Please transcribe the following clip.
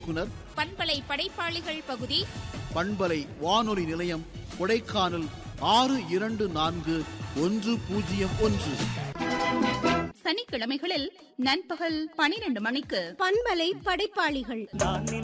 பண்பலை படைப்பாளிகள் பகுதி பண்பலை வானொலி நிலையம் கொடைக்கானல் 624101. சனிக்கிழமைகளில் நண்பகல் 12 மணிக்கு பண்பலை படைப்பாளிகள்.